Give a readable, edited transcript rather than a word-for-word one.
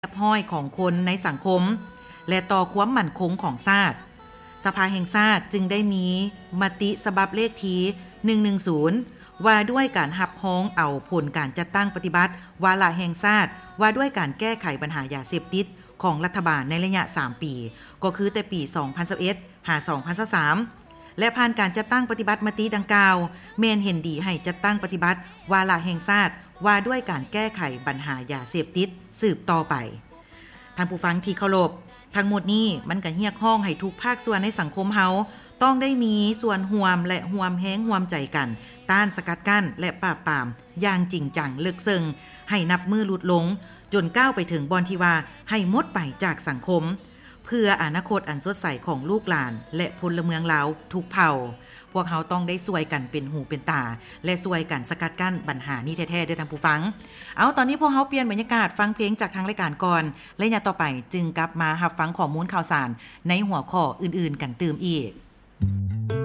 เรียบร้อยของคนในสังคมและต่อความมั่นคงของชาติสภาแห่งชาติจึงได้มีมติฉบับเลขที่110ว่าด้วยการหับฮ้องเอาผลการจัดตั้งปฏิบัติวาระแห่งชาติว่าด้วยการแก้ไขปัญหายาเสพติดของรัฐบาลในระยะ3ปีก็คือแต่ปี2021หา2023และผ่านการจัดตั้งปฏิบัติมติดังกล่าวแม่นเห็นดีให้จัดตั้งปฏิบัติวาระแห่งชาติว่าด้วยการแก้ไขปัญหายาเสพติดสืบต่อไปท่านผู้ฟังที่เคารพทั้งหมดนี้มันก็เรียกร้องให้ทุกภาคส่วนในสังคมเฮาต้องได้มีส่วนร่วมและร่วมแรงร่วมใจกันต้านสกัดกั้นและปราบปรามอย่างจริงจังลึกซึ้งให้นับมือหลุดลงจนก้าวไปถึงบอนที่ว่าให้หมดไปจากสังคมเพื่ออนาคตอันสดใสของลูกหลานและพลเมืองลาวทุกเผ่าพวกเขาต้องได้ช่วยกันเป็นหูเป็นตาและช่วยกันสกัดกั้นปัญหานี้แท้ๆด้วยท่านผู้ฟังเอาตอนนี้พวกเขาเปลี่ยนบรรยากาศฟังเพลงจากทางรายการก่อนและอย่าต่อไปจึงกลับมารับฟังข้อมูลข่าวสารในหัวข้ออื่นๆกันเติมอีก